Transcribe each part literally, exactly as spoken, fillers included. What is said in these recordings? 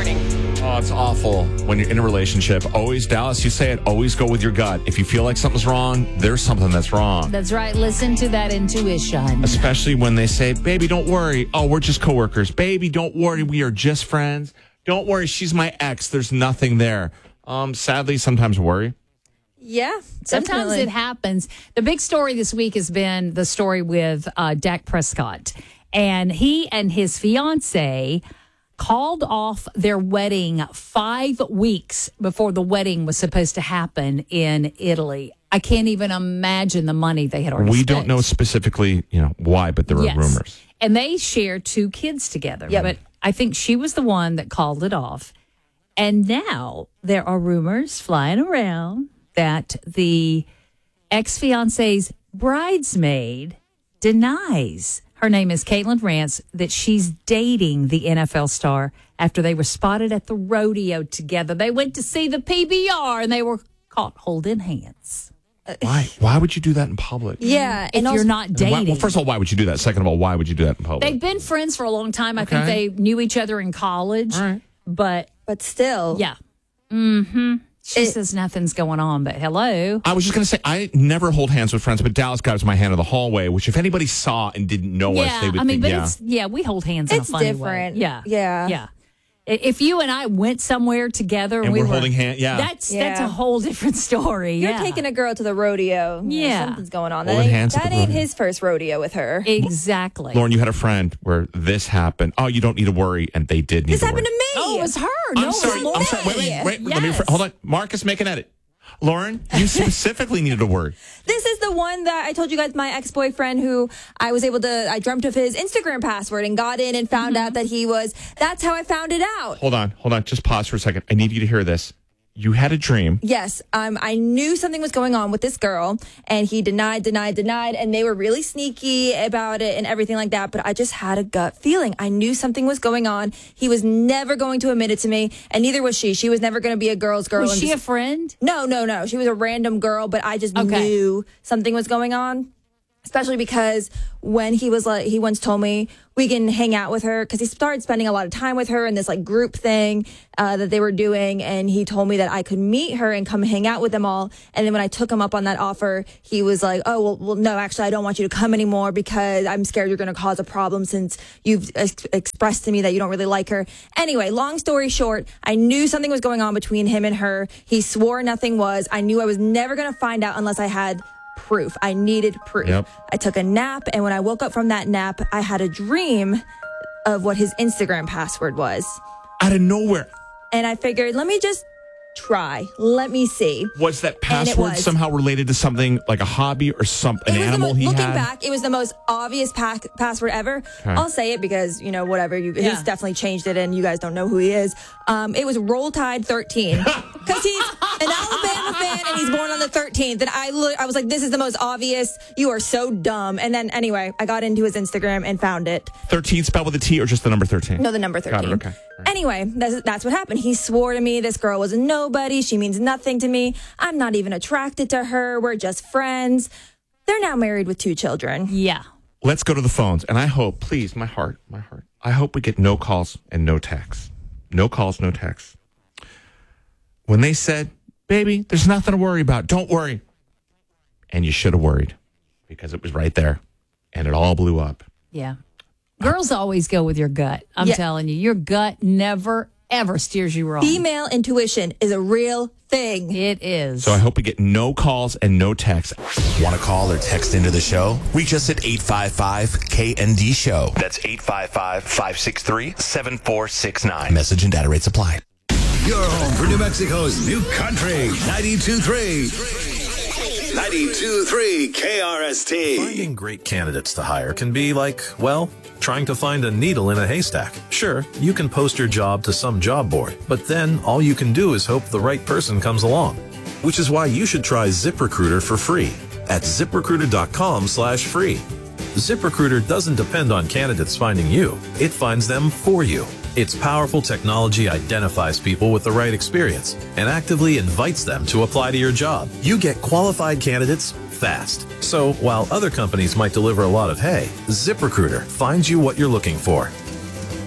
morning. Oh, it's awful when you're in a relationship. Always, Dallas, you say it, always go with your gut. If you feel like something's wrong, there's something that's wrong. That's right. Listen to that intuition. Especially when they say, baby, don't worry. Oh, we're just coworkers. Baby, don't worry. We are just friends. Don't worry. She's my ex. There's nothing there. Um, sadly, sometimes worry. Yeah, Sometimes definitely. it happens. The big story this week has been the story with uh, Dak Prescott. And he and his fiance called off their wedding five weeks before the wedding was supposed to happen in Italy. I can't even imagine the money they had already We spent. don't know specifically, you know, why, but there were Yes. rumors. And they share two kids together. Yep. But I think she was the one that called it off. And now there are rumors flying around that the ex-fiance's bridesmaid denies, her name is Caitlin Rance, that she's dating the N F L star after they were spotted at the rodeo together. They went to see the P B R and they were caught holding hands. Why? Why would you do that in public? Yeah, If and also, you're not And why- dating. well, first of all, why would you do that? Second of all, why would you do that in public? They've been friends for a long time. I Okay. think they knew each other in college. All right. But but still, yeah. Mm-hmm. She It- says nothing's going on, but hello. I was just going to say, I never hold hands with friends, but Dallas grabs my hand in the hallway, which if anybody saw and didn't know us, Yeah, they would I mean, think, but yeah. it's, yeah, we hold hands in It's a funny different. way. Yeah. Yeah. Yeah. I- If you and I went somewhere together And we we're were holding hand- yeah. That's that's Yeah. a whole different story. you're yeah. taking a girl to the rodeo. you know, Yeah. something's going on. That Holding ain't, hands at that the ain't rodeo. his first rodeo with her. Exactly. Lauren, you had a friend where this happened. Oh, you don't need to worry, and they did need This to happened worry. to me. Oh, it was her. I'm no, sorry. it was I'm sorry. Wait, wait, Lori. wait. Let me Yes. hold on. Marcus, make an edit. Lauren, you specifically needed to worry. This is the one that I told you guys, my ex-boyfriend, who I was able to, I dreamt of his Instagram password and got in and found Mm-hmm. out that he was, that's how I found it out. Hold on. Hold on. Just pause for a second. I need you to hear this. You had a dream. Yes, um, I knew something was going on with this girl, and he denied, denied, denied, and they were really sneaky about it and everything like that. But I just had a gut feeling. I knew something was going on. He was never going to admit it to me, and neither was she. She was never going to be a girl's girl. Was and she just- a friend? No, no, no. She was a random girl, but I just Okay. knew something was going on. Especially because when he was like, he once told me we can hang out with her because he started spending a lot of time with her in this like group thing uh, that they were doing. And he told me that I could meet her and come hang out with them all. And then when I took him up on that offer, he was like, oh, well, well no, actually, I don't want you to come anymore because I'm scared you're going to cause a problem since you've ex- expressed to me that you don't really like her. Anyway, long story short, I knew something was going on between him and her. He swore nothing was. I knew I was never going to find out unless I had proof. I needed proof. Yep. I took a nap, and when I woke up from that nap, I had a dream of what his Instagram password was. Out of nowhere. And I figured, let me just try. Let me see. Was that And it password was. somehow related to something like a hobby or some an It was the animal mo- he looking had? back, it was the most obvious pa- password ever. Okay. I'll say it because, you know, whatever. You, Yeah. He's definitely changed it, and you guys don't know who he is. Um, it was Roll Tide thirteen. Because he's an Alabama fan, and he's born on the thirteenth. And I, look, I was like, this is the most obvious. You are so dumb. And then, anyway, I got into his Instagram and found it. thirteen spelled with a T or just the number thirteen? No, the number Got thirteen. it, okay. All right. Anyway, that's, that's what happened. He swore to me this girl was a nobody. She means nothing to me. I'm not even attracted to her. We're just friends. They're now married with two children. Yeah. Let's go to the phones. And I hope, please, my heart, my heart, I hope we get no calls and no texts. No calls, no texts. When they said, baby, there's nothing to worry about. Don't worry. And you should have worried because it was right there and it all blew up. Yeah. Girls always go with your gut. I'm Yeah. telling you, your gut never, ever steers you wrong. Female intuition is a real thing. It is. So I hope we get no calls and no texts. Want to call or text into the show? Reach us at eight five five K N D show. That's eight five five, five six three, seven four six nine. Message and data rates apply. Your home for New Mexico's new country, ninety-two point three. ninety-two point three K R S T. Finding great candidates to hire can be like, well, trying to find a needle in a haystack. Sure, you can post your job to some job board, but then all you can do is hope the right person comes along. Which is why you should try ZipRecruiter for free at ZipRecruiter.com slash free. ZipRecruiter doesn't depend on candidates finding you. It finds them for you. Its powerful technology identifies people with the right experience and actively invites them to apply to your job. You get qualified candidates fast. So while other companies might deliver a lot of hay, ZipRecruiter finds you what you're looking for.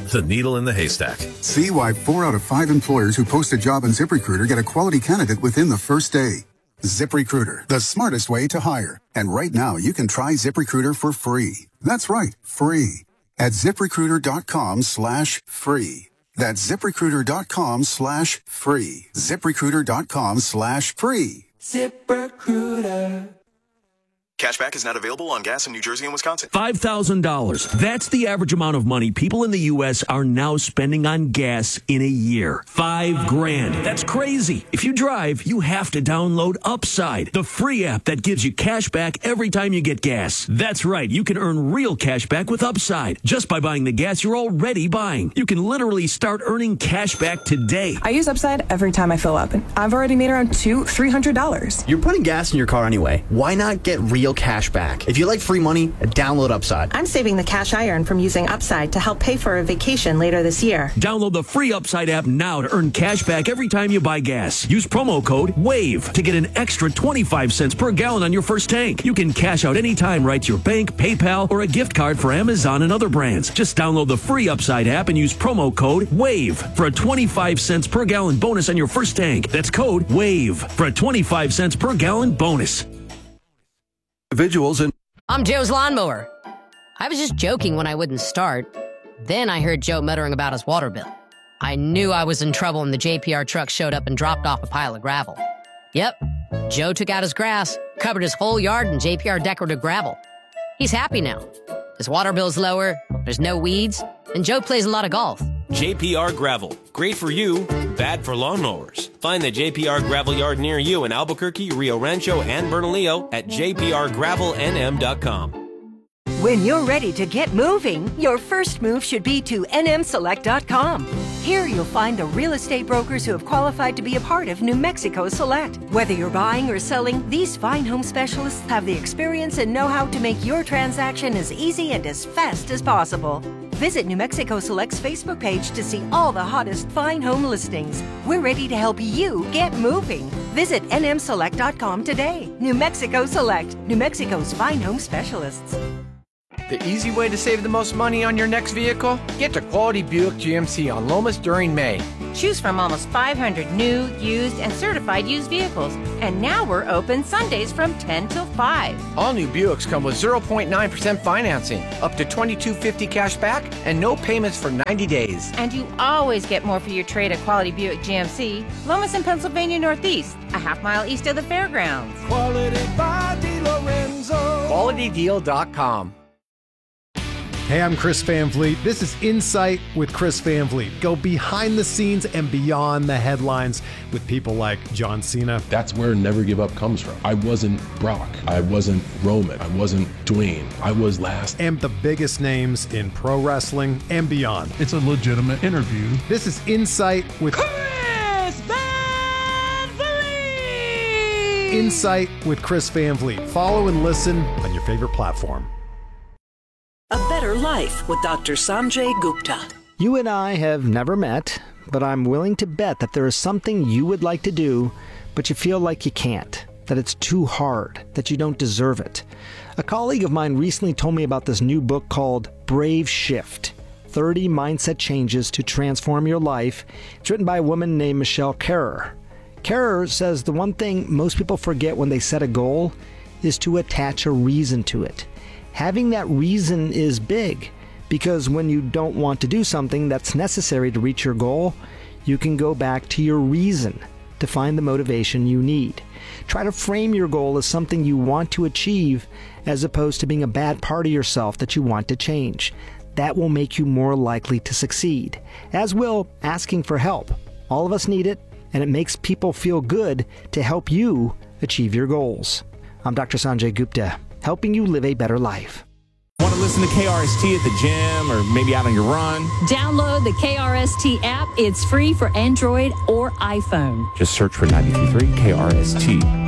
the needle in the haystack. See why four out of five employers who post a job on ZipRecruiter get a quality candidate within the first day. ZipRecruiter, the smartest way to hire. And right now, you can try ZipRecruiter for free. That's right, free. At ZipRecruiter.com slash free. That's ZipRecruiter.com slash free. ZipRecruiter.com slash free. ZipRecruiter. Cashback is not available on gas in New Jersey and Wisconsin. five thousand dollars. That's the average amount of money people in the U S are now spending on gas in a year. Five grand. That's crazy. If you drive, you have to download Upside, the free app that gives you cash back every time you get gas. That's right. You can earn real cash back with Upside just by buying the gas you're already buying. You can literally start earning cash back today. I use Upside every time I fill up, and I've already made around two, three hundred dollars. You're putting gas in your car anyway. Why not get real cash back? If you like free money, download Upside. I'm saving the cash I earn from using Upside to help pay for a vacation later this year. Download the free Upside app now to earn cash back every time you buy gas. Use promo code WAVE to get an extra twenty-five cents per gallon on your first tank. You can cash out anytime right to your bank, PayPal, or a gift card for Amazon and other brands. Just download the free Upside app and use promo code WAVE for a twenty-five cents per gallon bonus on your first tank. That's code WAVE for a twenty-five cents per gallon bonus. Individuals and I'm Joe's lawnmower. I was just joking when I wouldn't start. Then I heard Joe muttering about his water bill. I knew I was in trouble when the J P R truck showed up and dropped off a pile of gravel. Yep, Joe took out his grass, covered his whole yard in J P R decorative gravel. He's happy now. His water bill's lower, there's no weeds, and Joe plays a lot of golf. J P R Gravel. Great for you, bad for lawnmowers. Find the J P R Gravel Yard near you in Albuquerque, Rio Rancho, and Bernalillo at j p r gravel n m dot com. When you're ready to get moving, your first move should be to n m select dot com. Here you'll find the real estate brokers who have qualified to be a part of New Mexico Select. Whether you're buying or selling, these fine home specialists have the experience and know-how to make your transaction as easy and as fast as possible. Visit New Mexico Select's Facebook page to see all the hottest fine home listings. We're ready to help you get moving. Visit n m select dot com today. New Mexico Select, New Mexico's fine home specialists. The easy way to save the most money on your next vehicle? Get to Quality Buick G M C on Lomas during May. Choose from almost five hundred new, used, and certified used vehicles. And now we're open Sundays from ten till five. All new Buicks come with zero point nine percent financing, up to twenty-two fifty cash back, and no payments for ninety days. And you always get more for your trade at Quality Buick G M C, Lomas in Pennsylvania Northeast, a half mile east of the fairgrounds. Quality by DeLorenzo. quality deal dot com. Hey, I'm Chris Van Vliet. This is Insight with Chris Van Vliet. Go behind the scenes and beyond the headlines with people like John Cena. That's where Never Give Up comes from. I wasn't Brock. I wasn't Roman. I wasn't Dwayne. I was last. And the biggest names in pro wrestling and beyond. It's a legitimate interview. This is Insight with Chris Van Vliet. Insight with Chris Van Vliet. Follow and listen on your favorite platform. A Better Life with Doctor Sanjay Gupta. You and I have never met, but I'm willing to bet that there is something you would like to do, but you feel like you can't, that it's too hard, that you don't deserve it. A colleague of mine recently told me about this new book called Brave Shift, thirty Mindset Changes to Transform Your Life. It's written by a woman named Michelle Kerrer. Kerrer says the one thing most people forget when they set a goal is to attach a reason to it. Having that reason is big, because when you don't want to do something that's necessary to reach your goal, you can go back to your reason to find the motivation you need. Try to frame your goal as something you want to achieve, as opposed to being a bad part of yourself that you want to change. That will make you more likely to succeed, as will asking for help. All of us need it, and it makes people feel good to help you achieve your goals. I'm Doctor Sanjay Gupta, helping you live a better life. Want to listen to K R S T at the gym or maybe out on your run? Download the K R S T app. It's free for Android or iPhone. Just search for ninety-two point three K R S T.